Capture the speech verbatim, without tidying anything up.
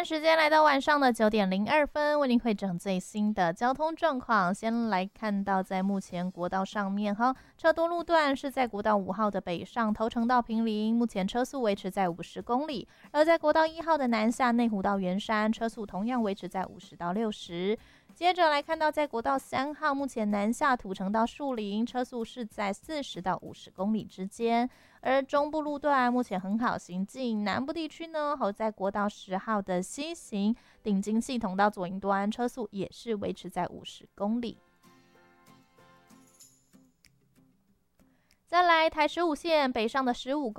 段时间来到晚上的九点零二分，为您汇整最新的交通状况。先来看到，在目前国道上面哈，车多路段是在国道五号的北上头城到坪林，目前车速维持在五十公里；而在国道一号的南下内湖到圆山，车速同样维持在五十到六十。接着来看到，在国道三号，目前南下土城到树林，车速是在四十到五十公里之间。而中部路段目前很好行进，南部地区呢，好在国道十号的西行顶金系统到左营端，车速也是维持在五十公里。再来台十五线北上的十五公里。